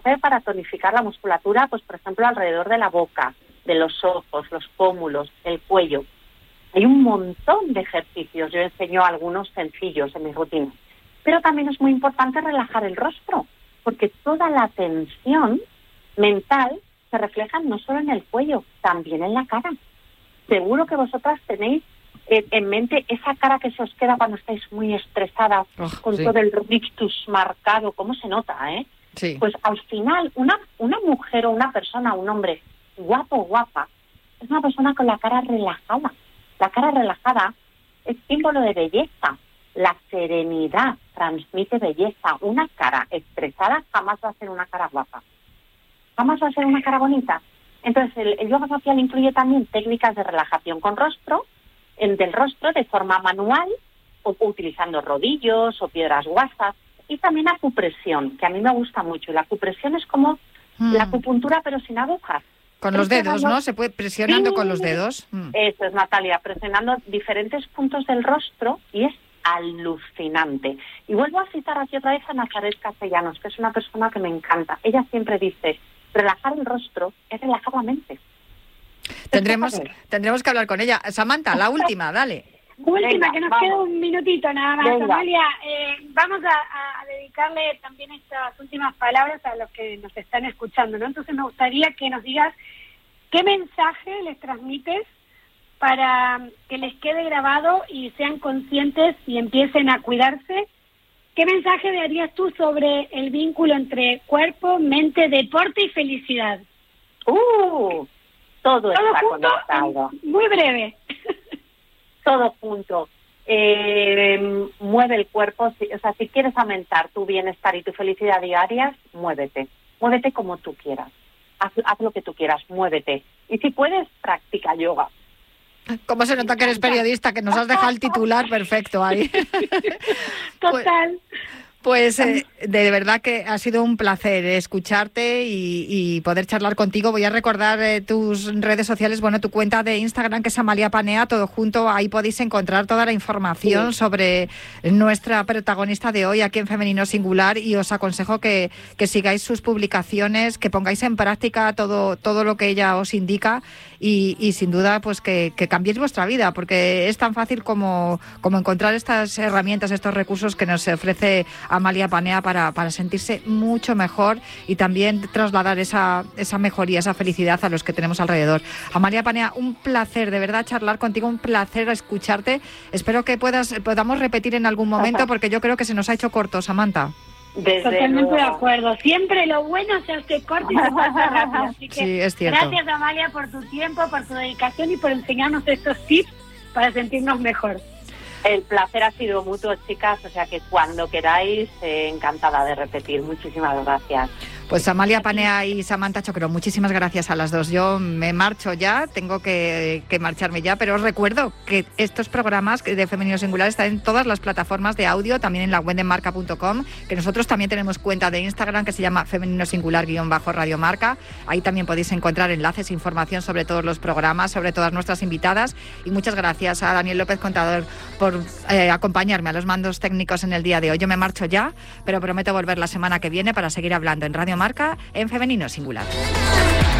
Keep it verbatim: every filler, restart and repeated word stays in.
para tonificar la musculatura, pues por ejemplo alrededor de la boca, de los ojos, los pómulos, el cuello. Hay un montón de ejercicios, yo enseño algunos sencillos en mis rutinas. Pero también es muy importante relajar el rostro, porque toda la tensión mental se refleja no solo en el cuello, también en la cara. Seguro que vosotras tenéis eh, en mente esa cara que se os queda cuando estáis muy estresadas, oh, con sí. todo el rictus marcado, ¿cómo se nota, eh? Sí. Pues al final, una, una mujer o una persona, un hombre guapo o guapa, es una persona con la cara relajada. La cara relajada es símbolo de belleza. La serenidad transmite belleza. Una cara estresada jamás va a ser una cara guapa. Jamás va a ser una cara bonita. Entonces, el, el yoga facial incluye también técnicas de relajación con rostro, en, del rostro de forma manual, o, o utilizando rodillos o piedras guasas, y también acupresión, que a mí me gusta mucho. La acupresión es como mm. la acupuntura, pero sin agujas. Con los dedos, ¿no? Se puede presionando sí. con los dedos. Mm. Eso es, Natalia, presionando diferentes puntos del rostro, y es alucinante. Y vuelvo a citar aquí otra vez a Nazaret Castellanos, que es una persona que me encanta. Ella siempre dice, relajar el rostro es relajar la mente. Tendremos, tendremos que hablar con ella. Samantha, la última, dale. Última, Venga, que nos vamos. queda un minutito nada más. Venga. Amalia, eh, vamos a, a dedicarle también estas últimas palabras a los que nos están escuchando, ¿no? Entonces me gustaría que nos digas qué mensaje les transmites para que les quede grabado y sean conscientes y empiecen a cuidarse. ¿Qué mensaje darías tú sobre el vínculo entre cuerpo, mente, deporte y felicidad? Uh, todo, todo está junto, conectado. Muy breve. Todo junto. Eh, mueve el cuerpo. Si, o sea, si quieres aumentar tu bienestar y tu felicidad diarias, muévete. Muévete como tú quieras. Haz, haz lo que tú quieras, muévete. Y si puedes, practica yoga. ¿Cómo se nota que eres periodista? Que nos has dejado el titular perfecto ahí. Total. Pues eh, de verdad que ha sido un placer escucharte y, y poder charlar contigo. Voy a recordar eh, tus redes sociales, bueno, tu cuenta de Instagram, que es Amalia Panea, todo junto. Ahí podéis encontrar toda la información sí. sobre nuestra protagonista de hoy aquí en Femenino Singular, y os aconsejo que, que sigáis sus publicaciones, que pongáis en práctica todo, todo lo que ella os indica y, y sin duda pues que, que cambiéis vuestra vida, porque es tan fácil como, como encontrar estas herramientas, estos recursos que nos ofrece Amalia Panea para, para sentirse mucho mejor y también trasladar esa, esa mejoría, esa felicidad a los que tenemos alrededor. Amalia Panea, un placer de verdad charlar contigo, un placer escucharte. Espero que puedas podamos repetir en algún momento, porque yo creo que se nos ha hecho corto, Samantha. Desde Totalmente luego. De acuerdo. Siempre lo bueno se hace corto y se pasa rápido. Así que sí, es cierto. Gracias, Amalia, por tu tiempo, por tu dedicación y por enseñarnos estos tips para sentirnos mejor. El placer ha sido mutuo, chicas, o sea que cuando queráis, eh, encantada de repetir. Muchísimas gracias. Pues Amalia Panea y Samantha Chocró, muchísimas gracias a las dos. Yo me marcho ya, tengo que, que marcharme ya, pero os recuerdo que estos programas de Femenino Singular están en todas las plataformas de audio, también en la web de marca punto com, que nosotros también tenemos cuenta de Instagram que se llama Femenino Singular guión bajo Radio Marca. Ahí también podéis encontrar enlaces, información sobre todos los programas, sobre todas nuestras invitadas. Y muchas gracias a Daniel López Contador por eh, acompañarme a los mandos técnicos en el día de hoy. Yo me marcho ya, pero prometo volver la semana que viene para seguir hablando en Radio Marca en Femenino Singular.